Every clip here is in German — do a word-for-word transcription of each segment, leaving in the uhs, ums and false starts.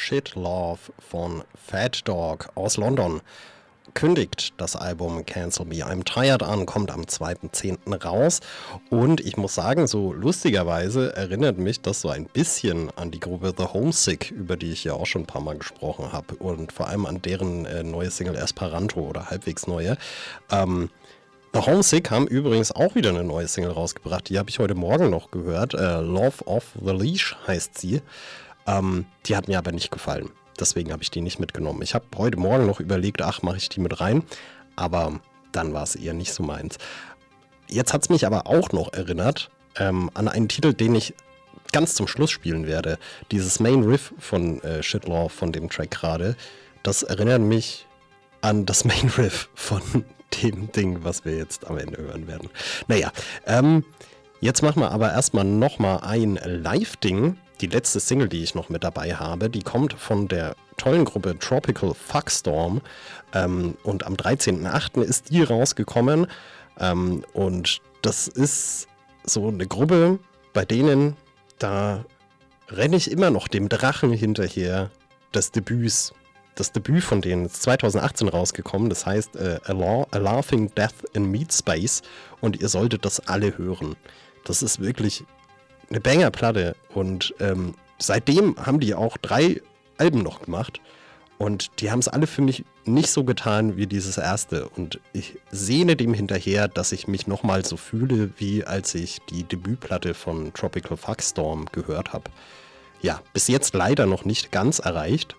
Shit Love von Fat Dog aus London. Kündigt das Album Cancel Me I'm Tired an, kommt am zweiten zehnten raus und ich muss sagen, so lustigerweise erinnert mich das so ein bisschen an die Gruppe The Homesick, über die ich ja auch schon ein paar Mal gesprochen habe und vor allem an deren äh, neue Single Esperanto oder halbwegs neue. Ähm, The Homesick haben übrigens auch wieder eine neue Single rausgebracht, die habe ich heute Morgen noch gehört, äh, Love Off the Leash heißt sie. Ähm, die hat mir aber nicht gefallen. Deswegen habe ich die nicht mitgenommen. Ich habe heute Morgen noch überlegt, ach, mache ich die mit rein. Aber dann war es eher nicht so meins. Jetzt hat es mich aber auch noch erinnert ähm, an einen Titel, den ich ganz zum Schluss spielen werde. Dieses Main Riff von äh, Shit Love, von dem Track gerade, das erinnert mich an das Main Riff von dem Ding, was wir jetzt am Ende hören werden. Naja, ähm, jetzt machen wir aber erstmal nochmal ein Live-Ding. Die letzte Single, die ich noch mit dabei habe, die kommt von der tollen Gruppe Tropical Fuckstorm ähm, und am dreizehnten achten ist die rausgekommen ähm, und das ist so eine Gruppe, bei denen, da renne ich immer noch dem Drachen hinterher des Debüts. Das Debüt von denen ist zweitausendachtzehn rausgekommen, das heißt äh, A, La- A Laughing Death in Meat Space und ihr solltet das alle hören. Das ist wirklich eine Banger-Platte und ähm, seitdem haben die auch drei Alben noch gemacht und die haben es alle für mich nicht so getan wie dieses erste und ich sehne dem hinterher, dass ich mich nochmal so fühle, wie als ich die Debütplatte von Tropical Fuckstorm gehört habe. Ja, bis jetzt leider noch nicht ganz erreicht.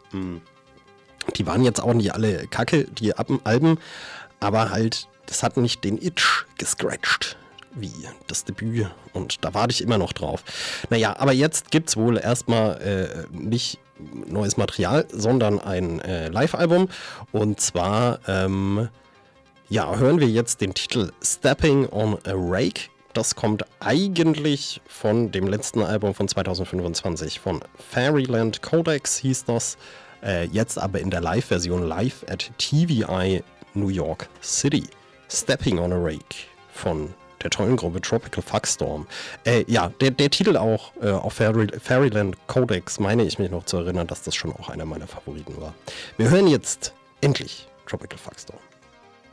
Die waren jetzt auch nicht alle kacke, die Alben, aber halt, das hat nicht den Itch gescratcht wie das Debüt und da warte ich immer noch drauf. Naja, aber jetzt gibt es wohl erstmal äh, nicht neues Material, sondern ein äh, Live-Album und zwar ähm, ja, hören wir jetzt den Titel Stepping on a Rake. Das kommt eigentlich von dem letzten Album von zweitausendfünfundzwanzig von Fairyland Codex hieß das, äh, jetzt aber in der Live-Version live at T V I New York City. Stepping on a Rake von der tollen Gruppe Tropical Fuckstorm. Äh, ja, der, der Titel auch äh, auf Fairy, Fairyland Codex, meine ich mich noch zu erinnern, dass das schon auch einer meiner Favoriten war. Wir hören jetzt endlich Tropical Fuckstorm.